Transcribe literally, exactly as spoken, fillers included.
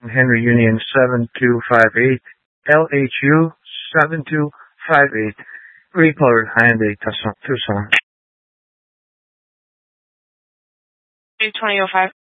Henry Union seven two five eight, L H U seven two five eight, Repowered Hyundai Tucson. two twenty oh five.